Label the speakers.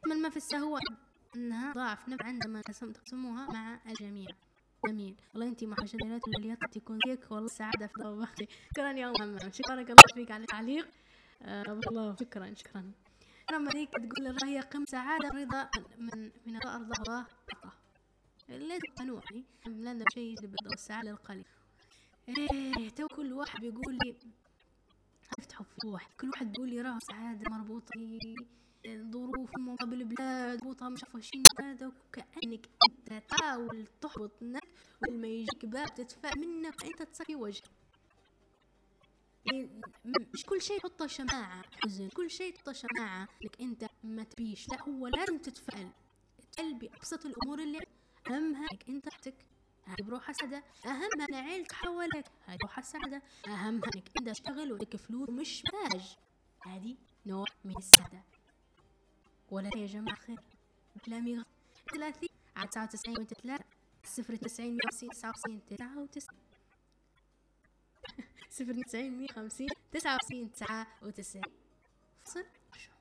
Speaker 1: من ما في السهوة أنها ضاعف نفع عندما تقسموها مع الجميع. جميل، والله أنتي محاجرات اللي تكون فيك والله سعادة في ضوء. شكرا يا مهمة، شكرا الله فيك على التعليق. والله شكرا. لما هيك تقول الرأي قم سعادة رضا من أرض الله اللي تقنوني لنا شيء اللي بدو السعادة القليل. تو كل واحد بيقول لي افتحوا فتوح، كل واحد بيقول لي راه سعادة مربوطة ظروف مقابل بلاد مربوطة مش عارفة شيء هذا، وكأنك انت تحاول تحبط نفسك ولما يجيك باب تدفع منك انت تصفي وجهك. مش كل شيء تحطه شماعة حزن، كل شيء تحطه شماعة لك انت ما تبيش، لا هو لازم تتفائل بأبسط الامور اللي اهمها لك انت تحتك، هاي بروحها سعادة. اهمها ان عيلتك حواليك، هاي بروحها سعادة. اهمها انك انت تشتغل ولك فلوس مش محتاج، هذه نوع من السعادة. ولا يا جماعة خير كلامي 30 على 99 وانت 3 090 150 99 99 090 150 99 99 فصل